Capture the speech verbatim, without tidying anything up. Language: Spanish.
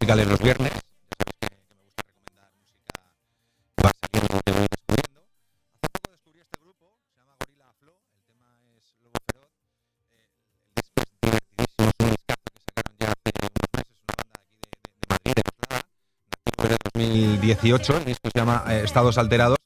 musicales los viernes. Ya sabéis que, que me gusta recomendar música que va saliendo y que voy descubriendo. Hace poco descubrí este grupo, se llama Gorilla Flow, el tema es Lobo Feroz. Eh, el disco es divertidísimo, es un discazo que sacaron ya hace unos meses, una banda de aquí de, de, de Madrid, de Coslada, de octubre de dos mil dieciocho. El disco se llama eh, Estados Alterados.